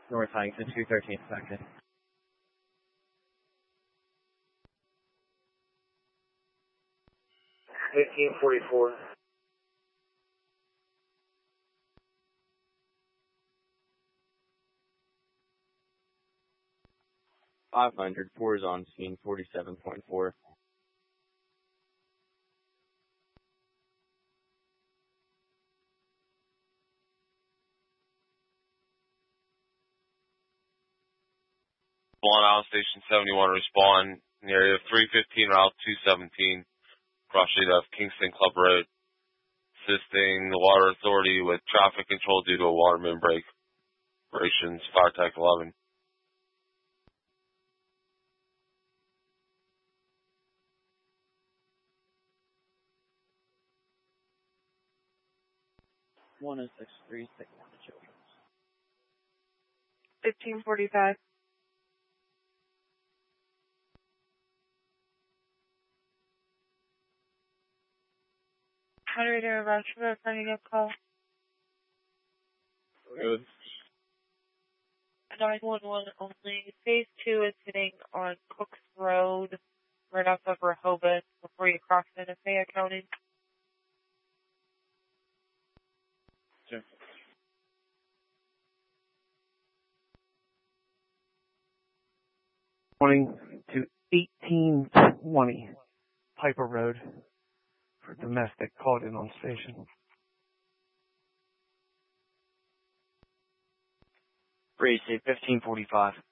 North Huntington, 213 second. $15.44. $500, 4 is on scene, 47.4. Long Island Station 71, respond in the area of 315 Route 217, cross street of Kingston Club Road, assisting the Water Authority with traffic control due to a water main break. Operations, Fire Tech 11. One is 63, signal to Children's. 1545. Moderator Rochester, returning a call. Good. 911 only. Phase 2 is hitting on Cooks Road, right off of Rehoboth, before you cross into Fayette County. Sure. Morning to 1820 Piper Road for domestic called in on station. Race 1545.